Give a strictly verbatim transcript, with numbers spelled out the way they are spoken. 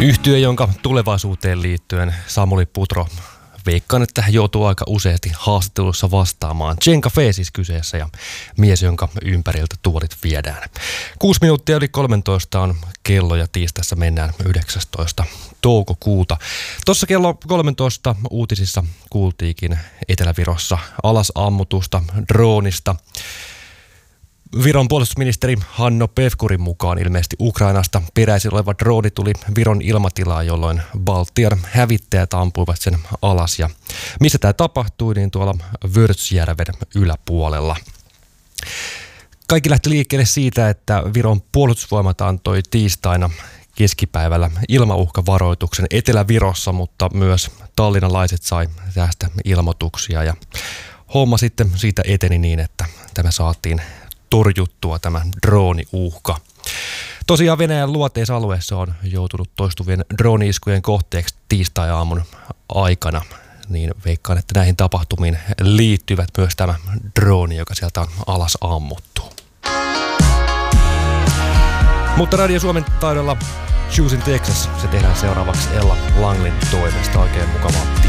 Yhtye, jonka tulevaisuuteen liittyen Samuli Putro veikkaan, että hän joutuu aika useasti haastattelussa vastaamaan. Jenga Fe siis kyseessä ja mies, jonka ympäriltä tuolit viedään. Kuusi minuuttia yli kolmetoista on kello ja tiistaissa mennään yhdeksästoista toukokuuta. Tuossa kello kolmetoista uutisissa kuultiinkin Etelä-Virossa alasammutusta droonista. Viron puolustusministeri Hanno Pevkurin mukaan ilmeisesti Ukrainasta peräisin oleva drooni tuli Viron ilmatilaan, jolloin Baltian hävittäjät ampuivat sen alas. Ja missä tämä tapahtui, niin tuolla Vörtsjärven yläpuolella. Kaikki lähti liikkeelle siitä, että Viron puolustusvoimat antoi tiistaina keskipäivällä ilmauhkavaroituksen Etelä-Virossa, mutta myös tallinnalaiset sai tästä ilmoituksia. Ja homma sitten siitä eteni niin, että tämä saatiin torjuttua tämä drooniuhka. Tosiaan Venäjän luoteisalueessa on joutunut toistuvien drooni-iskujen kohteeksi tiistai-aamun aikana, niin veikkaan, että näihin tapahtumiin liittyvät myös tämä drooni, joka sieltä on alas ammuttu. Mutta Radio Suomen taidolla Choosing Texas, se tehdään seuraavaksi Ella Langlin toimesta. Oikein mukavaa